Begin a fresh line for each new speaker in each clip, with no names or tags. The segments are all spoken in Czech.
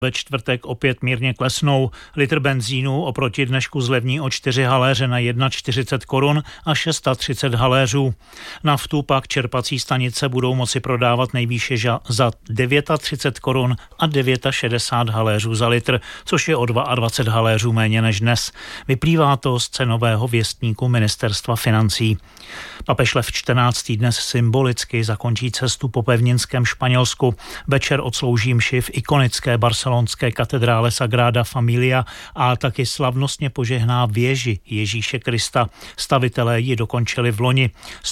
ve čtvrtek opět mírně klesnou. Litr benzínu oproti dnešku zlevní o 4 haléře na 1,40 korun a 630 haléřů. Naftu pak čerpací stanice budou moci prodávat nejvýše za 39 korun a 69 haléřů za litr, což je o 22 haléřů méně než dnes. Vyplývá to z cenového věstníku Ministerstva financí. Papež Lev XIV. Dnes symbolicky zakončí cestu po pevninském Španělsku. Večer odslouží mši v ikonické barcelonské katedrále Sagrada Familia a taky slavnostně požehná věži Ježíše Krista. Stavitelé ji dokončili v loni.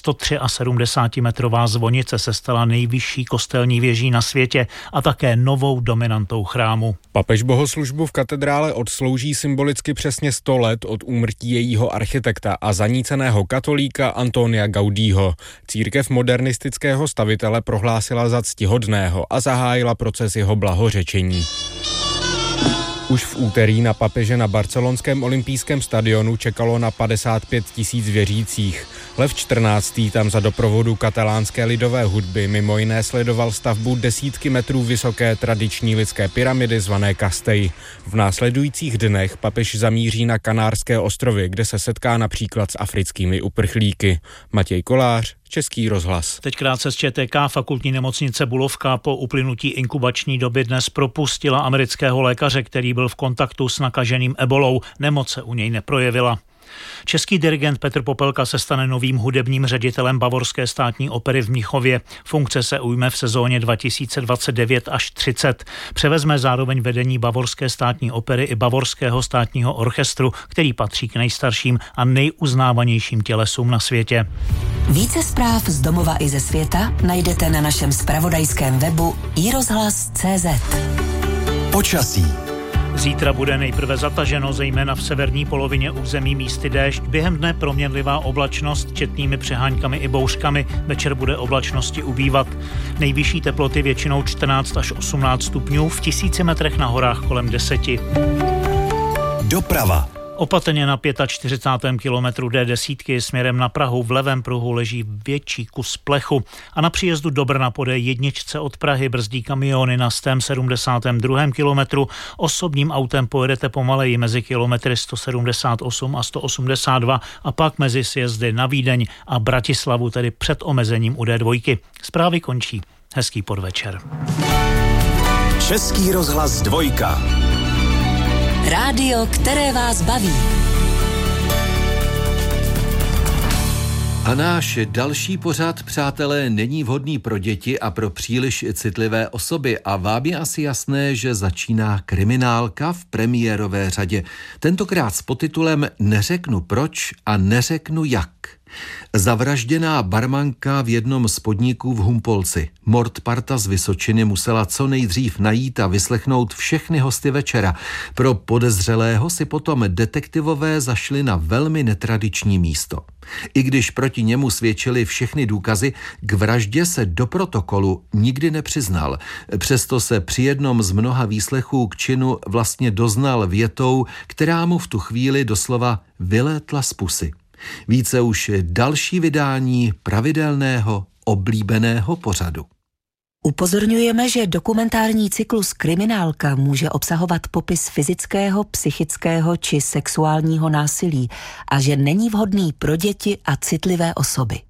173metrová zvonice se stala nejvyšší kostelní věží na světě a také novou dominantou chrámu.
Papež bohoslužbu v katedrále odslouží symbolicky přesně 100 let od úmrtí jejího architekta a zaníceného katolíka Antonia Gaudího. Církev modernistického stavitele prohlásila za ctihodného a zahájila proces jeho blahořečení. Už v úterý na papeže na barcelonském olympijském stadionu čekalo na 55 000 věřících. Lev XIV. Tam za doprovodu katalánské lidové hudby mimo jiné sledoval stavbu desítky metrů vysoké tradiční lidské pyramidy zvané Castell. V následujících dnech papež zamíří na Kanárské ostrovy, kde se setká například s africkými uprchlíky. Matěj Kolář, Český rozhlas.
Teď krátce z ČTK. Fakultní nemocnice Bulovka po uplynutí inkubační doby dnes propustila amerického lékaře, který byl v kontaktu s nakaženým ebolou. Nemoc se u něj neprojevila. Český dirigent Petr Popelka se stane novým hudebním ředitelem Bavorské státní opery v Mnichově. Funkce se ujme v sezóně 2029 až 30. Převezme zároveň vedení Bavorské státní opery i Bavorského státního orchestru, který patří k nejstarším a nejuznávanějším tělesům na světě.
Více zpráv z domova i ze světa najdete na našem zpravodajském webu iRozhlas.cz.
Počasí.
Zítra bude nejprve zataženo, zejména v severní polovině území místy déšť. Během dne proměnlivá oblačnost, četnými přeháňkami i bouřkami. Večer bude oblačnosti ubývat. Nejvyšší teploty většinou 14 až 18 stupňů, v 1000 metrech na horách kolem 10.
Doprava.
Opatrně na 45. kilometru D10 směrem na Prahu v levém pruhu leží větší kus plechu a na příjezdu do Brna po D1 od Prahy brzdí kamiony na 172. kilometru. Osobním autem pojedete pomaleji mezi kilometry 178 a 182 a pak mezi sjezdy na Vídeň a Bratislavu, tedy před omezením u D2. Zprávy končí. Hezký podvečer.
Český rozhlas 2.
Rádio, které vás baví.
A náš další pořad, přátelé, není vhodný pro děti a pro příliš citlivé osoby a vám je asi jasné, že začíná kriminálka v premiérové řadě. Tentokrát s podtitulem Neřeknu proč a neřeknu jak. Zavražděná barmanka v jednom z podniků v Humpolci. Mordparta z Vysočiny musela co nejdřív najít a vyslechnout všechny hosty večera. Pro podezřelého si potom detektivové zašli na velmi netradiční místo. I když proti němu svědčily všechny důkazy, k vraždě se do protokolu nikdy nepřiznal. Přesto se při jednom z mnoha výslechů k činu vlastně doznal větou, která mu v tu chvíli doslova vylétla z pusy. Více už další vydání pravidelného, oblíbeného pořadu.
Upozorňujeme, že dokumentární cyklus Kriminálka může obsahovat popis fyzického, psychického či sexuálního násilí a že není vhodný pro děti a citlivé osoby.